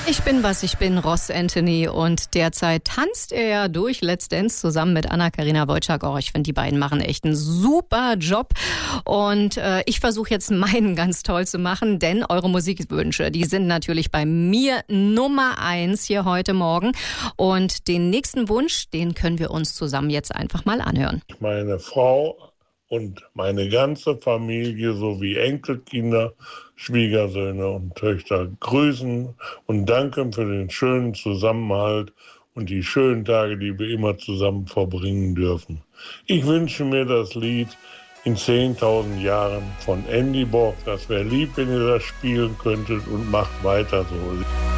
Ich bin, was ich bin, Ross Anthony, und derzeit tanzt er ja durch Let's Dance zusammen mit Anna-Karina Wojcik. Oh, ich finde, die beiden machen echt einen super Job, und ich versuche jetzt meinen ganz toll zu machen, denn eure Musikwünsche, die sind natürlich bei mir Nummer 1 hier heute Morgen, und den nächsten Wunsch, den können wir uns zusammen jetzt einfach mal anhören. Meine Frau und meine ganze Familie sowie Enkelkinder, Schwiegersöhne und Töchter grüßen und danken für den schönen Zusammenhalt und die schönen Tage, die wir immer zusammen verbringen dürfen. Ich wünsche mir das Lied In 10.000 Jahren von Andy Borg. Das wäre lieb, wenn ihr das spielen könntet, und macht weiter so.